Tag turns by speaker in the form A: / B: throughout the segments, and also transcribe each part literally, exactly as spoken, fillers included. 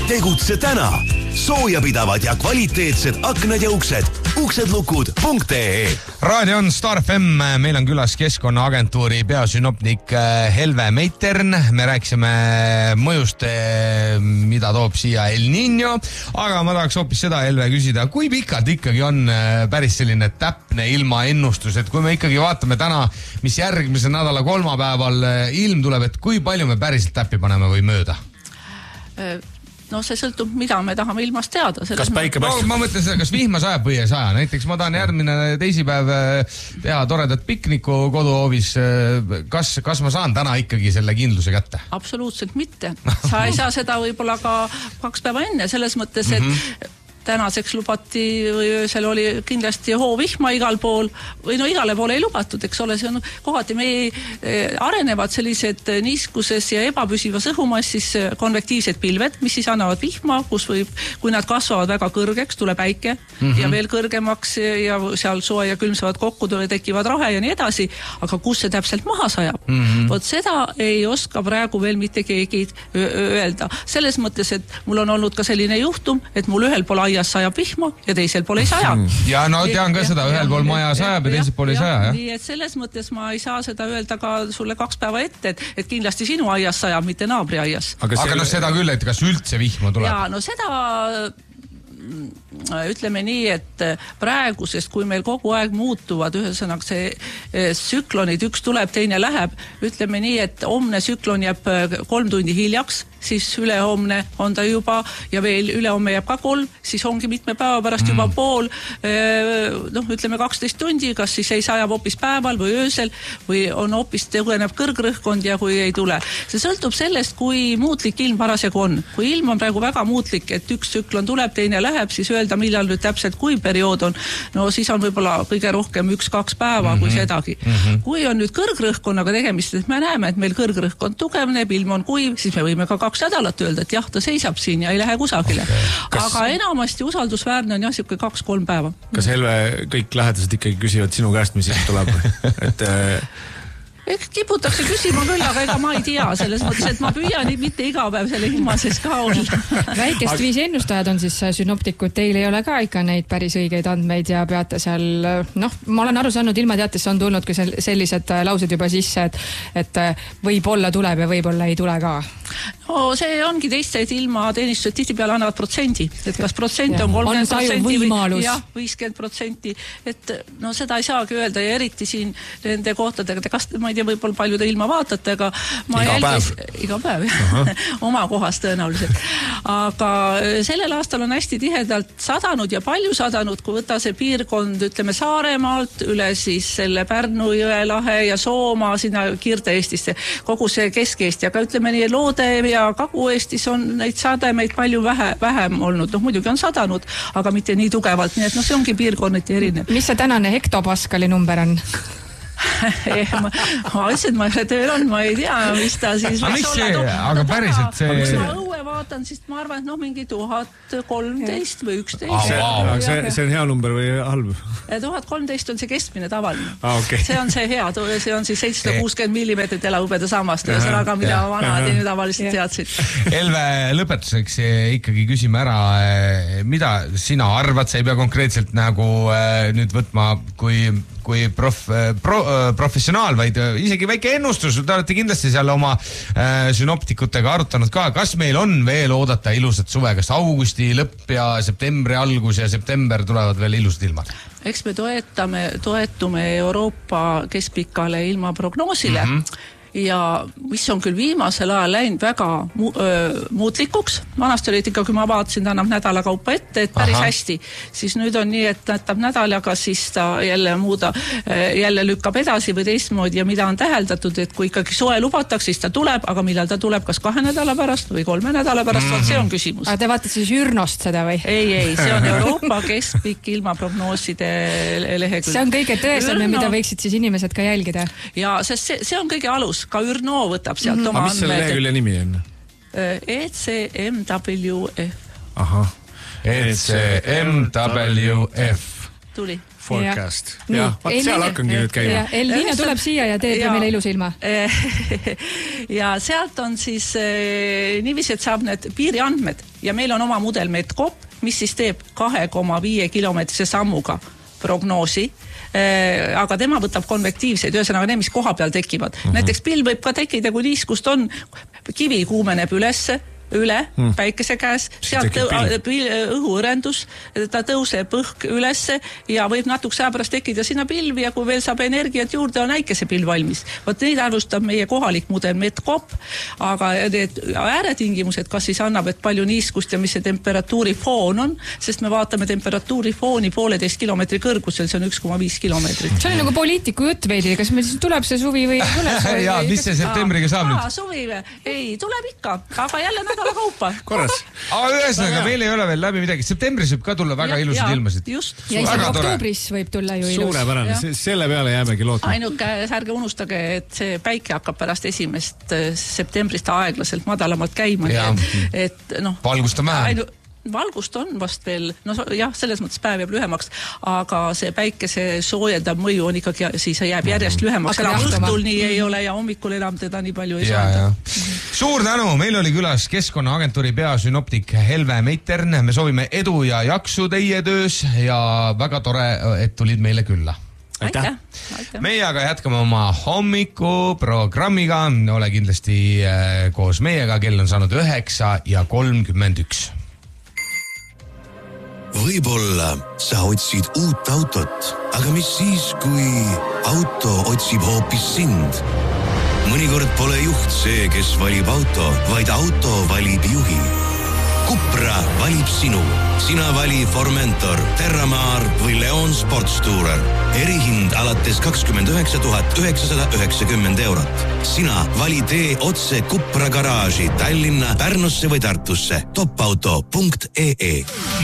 A: Tegutse täna. Soojapidavad ja kvaliteetsed aknad ja uksed. uksedlukud.ee
B: Raadio on Star F M. Meil on külas Keskkonnaagentuuri peasünopnik Helve Meitern. Me rääkisime mõjust, mida toob siia El Niño. Aga ma tahaks hoopis seda, Helve, küsida, kui pikalt ikkagi on päris selline täpne ilmaennustus, et kui me ikkagi vaatame täna, mis järgmise nädala kolmapäeval ilm tuleb, et kui palju me päriselt täppi paneme või mööda?
C: No see sõltub, mida me tahame ilmast teada.
B: Kas päike paistab? No, ma mõtlen seda, kas vihma sajab või ei saja. Näiteks ma tahan järgmine teisipäev teha toredat pikniku koduhoovis. Kas, kas ma saan täna ikkagi selle kindluse kätte?
C: Absoluutselt mitte. Sa ei saa seda võib-olla ka kaks päeva enne, selles mõttes, et mm-hmm. tänaseks lubati või öösel oli kindlasti hoovihma igal pool või no igale poole ei lubatud, eks ole, see on kohati meie arenevad sellised niiskuses ja ebapüsivas õhumassis konvektiivsed pilved, mis siis annavad vihma, kus võib, kui nad kasvavad väga kõrgeks, tuleb päike mm-hmm. ja veel kõrgemaks ja seal soe ja külm saavad kokku, tekivad rahe ja nii edasi, aga kus see täpselt maha sajab? Mm-hmm. Vot seda ei oska praegu veel mitte keegi öelda. Selles mõttes, et mul on olnud ka selline juhtum, et mul ühel pool aias sajab vihma ja teisel pool ei saja.
B: Ja no tean ka seda, ühel pool maja sajab ja teisel pool ei saja.
C: Nii et selles mõttes ma ei saa seda öelda ka sulle kaks päeva ette, et, et kindlasti sinu aias sajab, mitte naabri aias.
B: Aga, Aga no seda küll, et kas üldse vihma tuleb?
C: Ja no seda ütleme nii, et praegu, sest kui meil kogu aeg muutuvad, ühesõnaga see süklonid, üks tuleb, teine läheb, ütleme nii, et homne süklon jääb kolm tundi hiljaks, siis ülehomne on ta juba ja veel ülehomme jääb ka kolm, siis ongi mitme päeva pärast juba mm. pool, noh, ütleme kaksteist tundi, kas siis ei sajab hoopis päeval või öösel või on hoopis tõeneb kõrgrõhkond ja kui ei tule. See sõltub sellest, kui muutlik ilm parasjagu on. Kui ilm on praegu väga muutlik, et üks süklon tuleb, teine läheb, siis öelda, millal nüüd täpselt kui periood on, no siis on võib-olla kõige rohkem üks-kaks päeva mm-hmm. kui sedagi. Mm-hmm. Kui on nüüd kõrgrõhkonnaga tegemist, et me näeme, et meil kõrgrõhkond tugevneb, ilm on kuiv, siis me võime ka kaks nädalat öelda, et jah, ta seisab siin ja ei lähe kusagile. Okay. Kas... Aga enamasti usaldusväärne on jah, siuke kaks-kolm päeva.
D: Kas Helve kõik lähedased ikkagi küsivad sinu käest, mis siin tuleb? et...
C: Eks kiputakse küsima küll, aga ega ma ei tea selles mõttes, et ma püüan mitte iga päev selle ilmases ka olla.
E: Väikest viisi ennustajad on siis synoptikud, teil ei ole ka ikka neid päris õigeid andmeid ja peate seal, noh, ma olen aru saanud, ilmateatesse on tulnud ka sellised laused juba sisse, et, et võib-olla tuleb ja võib-olla ei tule ka.
C: No see ongi teised ilmateenistused tihti peale annavad protsendi, et kas protsent on kolmkümmend protsenti või jah, viiskümmend protsenti, et no seda ei saagi öelda ja eriti siin nende kohtadega, kas ma ei tea, võib-olla palju te ilma vaatate, aga ma
D: iga
C: jälgis,
D: päev,
C: iga päev uh-huh. oma kohas tõenäoliselt. Aga sellel aastal on hästi tihedalt sadanud ja palju sadanud, kui võtta see piirkond, ütleme Saaremaalt üle siis selle Pärnu jõelahe ja Soomaa sinna Kirde-Eestisse, kogu see Kesk-Eesti, aga ütleme nii, Loode ja Kagu-Eestis on neid sademeid palju vähe, vähem olnud. Noh, muidugi on sadanud, aga mitte nii tugevalt. Nii et noh, see ongi piirkonniti erinev.
E: Mis see tänane hektopaskali number on?
C: ma, ma ütlesin, et ma tööl on, ma ei tea, mis ta siis
B: aga, see, no, aga päriselt see...
C: Kui ma õue vaatan, siis ma arvan, et noh, mingi tuhat kolmteist või üksteist.
D: See, oh, see, see on hea number või halb?
C: tuhat kolmteist on see keskmine tavaline.
D: Ah, okay.
C: See on see hea, see on siis seitsesada kuuskümmend millimeetrit elahubeda sammast, ühesõnaga, mida vanad ja tavaliselt teadsid.
B: Elve, lõpetuseks ikkagi küsime ära, mida sina arvad, sa ei pea konkreetselt nagu nüüd võtma, kui, kui prof, pro, professionaal, vaid isegi väike ennustus, te olete kindlasti seal oma äh, synoptikutega arutanud ka, kas meil on veel oodata ilusat suve, kas augusti lõpp ja septembri algus ja september tulevad veel ilusad ilmad?
C: Eks me toetame, toetume Euroopa keskpikale ilmaprognoosile mm-hmm. ja mis on küll viimasel ajal läinud väga mu- öö, muutlikuks. Vanasti olid ikka, kui ma vaatasin, ta annab nädala kaupa ette, et päris Aha. hästi. Siis nüüd on nii, et nätab nädalaga, siis ta jälle muuda, jälle lükkab edasi või teistmoodi ja mida on täheldatud, et kui ikkagi soe lubatakse, siis ta tuleb, aga millal ta tuleb, kas kahe nädala pärast või kolme nädala pärast, mm-hmm. see on küsimus.
E: Aga te vaatate siis Ürnost seda või?
C: Ei, ei, see on Euroopa keskpikk ilmaprognooside lehekülg.
E: See on kõige tõesam ja mida võiksid siis inimesed ka jälgida?
C: Ja sest see, see on kõige alus. Ka Ürno võtab sealt mm-hmm. oma
D: andmed. Mis selle lehekülje nimi on?
C: E C M W F.
D: Aha.
B: E C M W F.
C: tuli.
D: Forecast. Ja, vaat seal hakkangi nüüd käima.
E: El Niño tuleb siia ja teeb ja, meile ilusa ilma.
C: Ja sealt on siis eh, niiviisi, et saab need piiriandmed ja meil on oma mudel Medcop, mis siis teeb kahe koma viie kilomeetrise sammuga prognoosi, eh, aga tema võtab konvektiivseid, ühesõnaga need, mis koha peal tekivad. Mm-hmm. Näiteks pill võib ka tekkida, kui niiskust on, kivi kuumeneb ülesse, üle hmm. päikese käes, sealt õhuõrendus, ta tõuseb õhk ülesse ja võib natuke aja pärast tekkida sinna pilvi ja kui veel saab energiat juurde, on äikesepilv valmis. Võt neid arvustab meie kohalik mudel Medcop, aga need ääretingimused, kas siis annab, et palju niiskust ja mis see temperatuuri foon on, sest me vaatame temperatuuri fooni pooleteist kilomeetri kõrgusel, see on üks koma viis kilomeetrit.
E: See on nagu poliitiku jutt veidi, kas meil siis tuleb see suvi või tuleb see?
B: Jaa, mis see septembriga saab nüüd?
C: Aa, suvi või? Ei, tuleb ikka, aga jälle nädala kaupa.
D: Korras.
B: Aga ühesõnaga, meil ei ole veel läbi midagi. Septembris võib ka tulla väga ja, ilusad ja, ilmasid.
C: Just.
E: Ja isegi oktoobris võib tulla ju ilus.
D: Suurepärane, selle peale jäämegi lootma.
C: Ainuke, ärge unustage, et see päike hakkab pärast esimest septembrist aeglaselt madalamalt käima.
B: Ja.
C: Et, noh,
B: valgust on vähe.
C: Ainu, valgust on vast veel, no jah, selles mõttes päev jääb lühemaks, aga see päikese soojendab mõju on ikkagi, siis jääb järjest lühemaks. Enam õhtul nii ei ole ja hommikul enam teda nii palju ei soojenda.
B: Suur tänu, meil oli külas Keskkonnaagentuuri peasünoptik Helve Meitern. Me soovime edu ja jaksu teie töös ja väga tore, et tulid meile külla.
C: Aitäh.
B: Meie aga jätkame oma hommikuprogrammiga. Ole kindlasti koos meiega, kell on saanud üheksa ja kolmkümmend üks.
A: Võib-olla sa otsid uut autot, aga mis siis, kui auto otsib hoopis sind? Mõnikord pole juht see, kes valib auto, vaid auto valib juhi. Cupra valib sinu. Sina vali Formentor, Terramar või Leon Sportstourer. Erihind alates kakskümmend üheksa tuhat üheksasada üheksakümmend eurot. Sina vali tee otse Cupra garaaži Tallinna, Pärnusse või Tartusse. topauto punkt ee.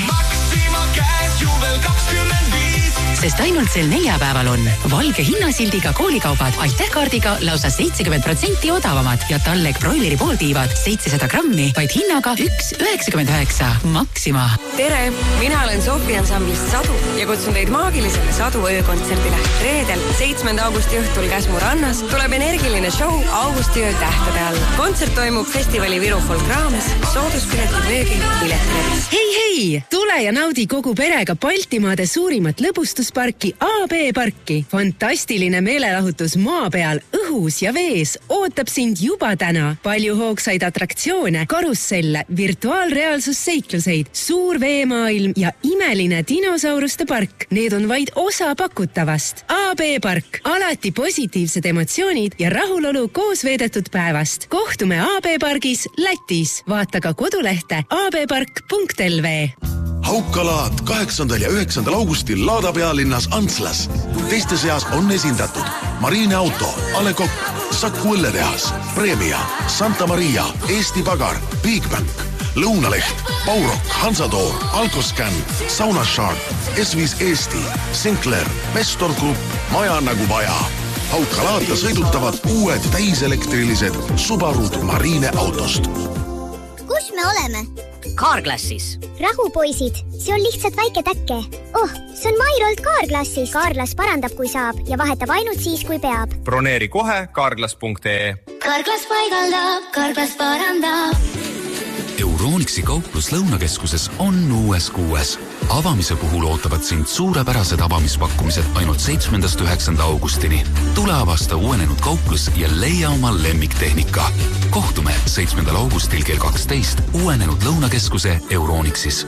F: Sest ainult sel neljapäeval on valge hinnasildiga koolikaubad Aitäh-kaardiga lausa seitsekümmend protsenti odavamad ja Tallek broileri pooltiivad seitsesada grammi vaid hinnaga üks üheksakümmend üheksa. Maxima.
G: Tere, mina olen Sofi ansamblist Sadu ja kutsun teid maagilisele Sadu öökontserdile. Reedel, seitsmenda augusti õhtul Käsmu rannas tuleb energiline show Augusti öö tähtede all. Kontsert toimub festivali Viru Folk raames, sooduspileti möögil piletilevis.
H: Hei, hei! Tule ja naudi kogu perega Baltimaade suurimat lõbustusparki A B parki. Fantastiline meelelahutus maa peal, õhus ja vees ootab sind juba täna. Palju hoogsaid atraktsioone, karusselle, virtuaalreaalsusseikluseid, suur veemaailm ja imeline dinosauruste park. Need on vaid osa pakutavast. A B park. Alati positiivsed emotsioonid ja rahulolu koos veedetud päevast. Kohtume A B pargis Lätis. Vaata ka kodulehte a b park punkt l v.
A: Haukalaat kaheksandal ja üheksandal augustil Laada pealinnas Antslas. Teiste seas on esindatud Marine Auto, A Le Coq, Saku õlletehas, Premia, Santa Maria, Eesti Pagar, Bigbank, Lõunaleht, Baurok, Hansatoor, Alkoscan, Sauna Shark, S viis Eesti, Sinclair, Vestor Group, Maja nagu vaja. Haukalaata sõidutavad uued täiselektrilised Subarud Marine autost.
I: Kus me oleme?
J: Carglassis.
I: Rahu, poisid. See on lihtsalt väike täkke. Oh, see on Mairolt Carglassis. Carglass parandab, kui saab ja vahetab ainult siis, kui peab.
K: Broneeri kohe carglass punkt ee.
I: Carglass paigaldab, Carglass parandab.
L: Euronixi kauplus Lõunakeskuses on uues kuues. Avamise puhul ootavad sind suurepärased avamispakkumised ainult seitsmendast üheksanda augustini. Tule avasta uuenenud kauplus ja leia oma lemmiktehnika. Kohtume seitsmendal augustil kell kaksteist uuenenud Lõunakeskuse Euronixis.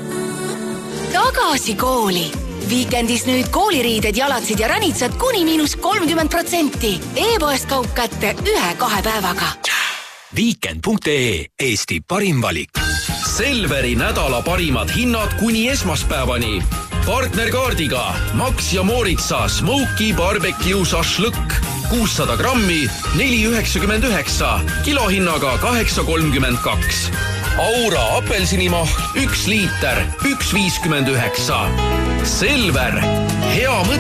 F: Tagasi kooli! Viikendis nüüd kooliriided, jalatsid ja ranitsad kuni miinus kolmkümmend protsenti. E-poest kaup kätte ühe-kahe päevaga.
M: Weekend punkt ee. Eesti parim valik. Selveri nädala parimad hinnad kuni esmaspäevani. Partnerkaardiga Max ja Moritsa Smoky Barbecue Šašlõkk. kuussada grammi, neli üheksakümmend üheksa. Kilohinnaga kaheksa kolmkümmend kaks. Aura apelsinimahl, üks liiter, üks viiskümmend üheksa. Selver, hea mõte.